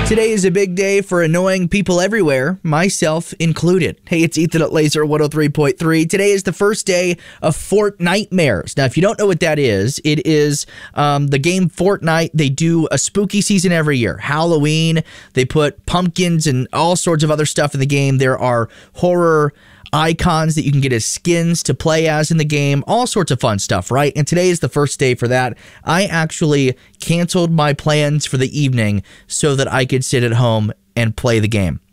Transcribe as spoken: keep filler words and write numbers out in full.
Today is a big day for annoying people everywhere, myself included. Hey, it's Ethan at Laser one oh three point three. Today is the first day of Fortnitemares. Now, if you don't know what that is, it is um, the game Fortnite. They do a spooky season every year. Halloween, they put pumpkins and all sorts of other stuff in the game. There are horror icons that you can get as skins to play as in the game, all sorts of fun stuff, right? And today is the first day for that. I actually canceled my plans for the evening so that I could sit at home and play the game.